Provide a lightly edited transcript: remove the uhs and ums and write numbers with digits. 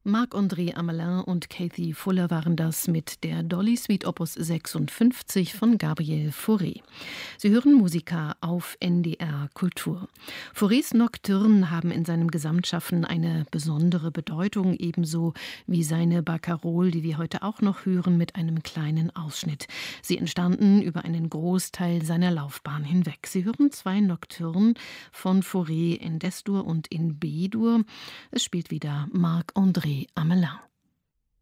Marc-André Amelin und Kathy Fuller waren das mit der Dolly Suite Opus 56 von Gabriel Fauré. Sie hören Musica auf NDR Kultur. Faurés Nocturnen haben in seinem Gesamtschaffen eine besondere Bedeutung, ebenso wie seine Barcaroles, die wir heute auch noch hören, mit einem kleinen Ausschnitt. Sie entstanden über einen Großteil seiner Laufbahn hinweg. Sie hören zwei Nocturnen von Fauré in D-Dur und in B-Dur. Es spielt wieder Marc-André Amelin.